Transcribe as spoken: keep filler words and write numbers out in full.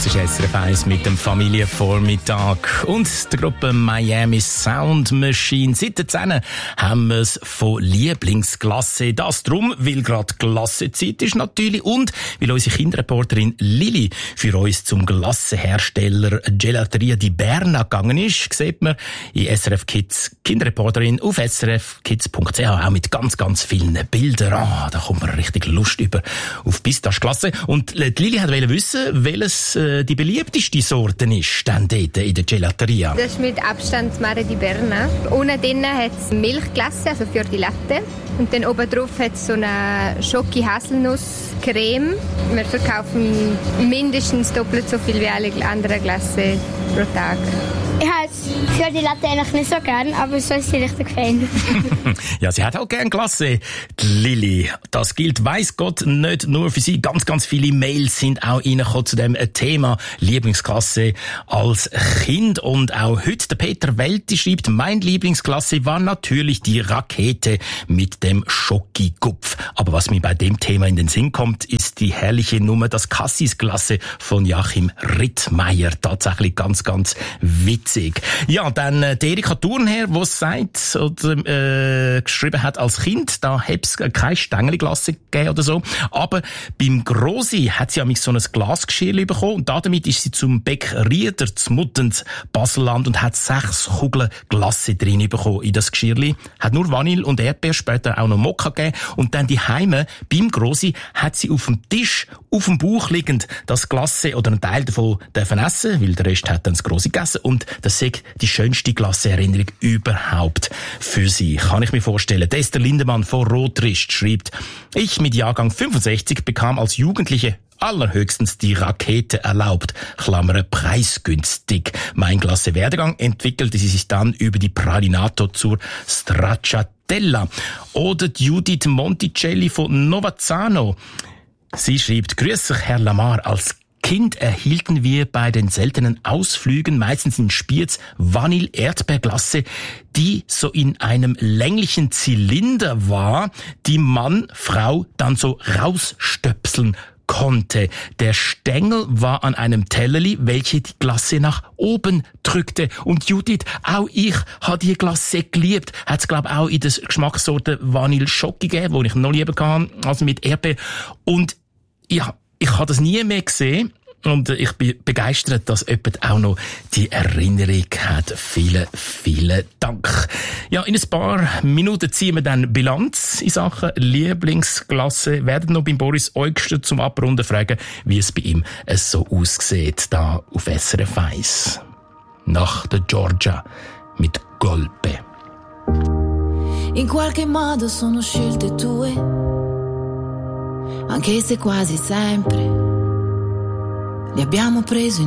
Das ist S R F eins mit dem Familienvormittag und der Gruppe Miami Sound Machine. Seit zehn haben wir es von Lieblingsglasse. Das drum, weil gerade Glassezeit ist natürlich und weil unsere Kinderreporterin Lili für uns zum Glassenhersteller Gelateria di Berna gegangen ist, sieht man in S R F Kids Kinderreporterin auf s r f kids punkt c h auch mit ganz, ganz vielen Bildern. Ah, da kommt man richtig Lust über auf Pistacheglasse. Und die Lili hat wissen, welches äh, die beliebteste Sorte ist dann dort in der Gelateria. Das ist mit Abstand Mare di Berna. Unten drin hat es Milchglasse, also für die Latte. Und dann oben drauf hat es so eine Schoki-Haselnuss-Creme. Wir verkaufen mindestens doppelt so viel wie alle anderen Glasse pro Tag. Ich habe für die Latte eigentlich nicht so gern, aber so ist sie richtig fein. Ja, sie hat auch gern Glasse, die Lili. Das gilt, weiss Gott, nicht nur für sie. Ganz, ganz viele Mails sind auch reingekommen zu dem Thema Lieblingsklasse als Kind. Und auch heute, der Peter Welti schreibt, mein Lieblingsklasse war natürlich die Rakete mit dem Schoki-Gupf. Aber was mir bei dem Thema in den Sinn kommt, ist die herrliche Nummer, das Cassis-Klasse von Joachim Rittmeier. Tatsächlich ganz, ganz witzig. Ja, dann äh, die Erika Thurnherr, die sagt oder äh, geschrieben hat als Kind, da hätte es keine Stängelglasse gegeben oder so. Aber beim Grossi hat sie ja so ein Glasgeschirr bekommen und damit ist sie zum Bäckerieder zu Muttens Baselland und hat sechs Kugeln Glasse drin bekommen in das Geschirrli. Hat nur Vanille und Erdbeer, später auch noch Mokka gegeben. Und dann die Heime beim Grossi hat sie auf dem Tisch, auf dem Bauch liegend, das Glasse oder einen Teil davon dürfen essen, weil der Rest hat dann das Grossi gegessen. Und das ist die schönste Glasseerinnerung überhaupt für sie. Kann ich mir vorstellen. Esther Lindemann von Rotrist schreibt, ich mit Jahrgang fünfundsechzig bekam als Jugendliche allerhöchstens die Rakete erlaubt, Klammer preisgünstig. Mein Glassewerdegang entwickelte sie sich dann über die Pralinato zur Stracciatella. Oder die Judith Monticelli von Novazzano. Sie schreibt, grüß euch, Herr Lamar, als Kind erhielten wir bei den seltenen Ausflügen, meistens in Spiez, Vanille-Erdbeerglasse, die so in einem länglichen Zylinder war, die Mann, Frau dann so rausstöpseln konnte. Der Stängel war an einem Tellerli, welche die Glasse nach oben drückte. Und Judith, auch ich habe die Glasse geliebt. Hat es, glaube ich, auch in der Geschmackssorte Vanille Schoki gegeben, die ich noch lieber kann, also mit Erdbeer. Und ja, ich habe das nie mehr gesehen und ich bin begeistert, dass jemand auch noch die Erinnerung hat. Vielen, vielen Dank. Ja, in ein paar Minuten ziehen wir dann Bilanz in Sachen Lieblingsklasse. Werden noch beim Boris Eugster zum Abrunden fragen, wie es bei ihm so aussieht, da auf S R F eins. Nach der Georgia mit Golpe. In qualche modo sono scelte tue, anche se quasi sempre li abbiamo preso in